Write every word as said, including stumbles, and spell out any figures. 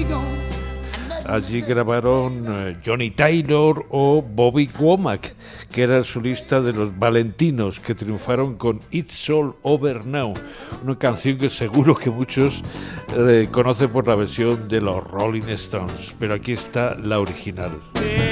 Allí grabaron eh, Johnny Taylor o Bobby Womack, que era el solista de los Valentinos, que triunfaron con It's All Over Now, una canción que seguro que muchos eh, conocen por la versión de los Rolling Stones, pero aquí está la original.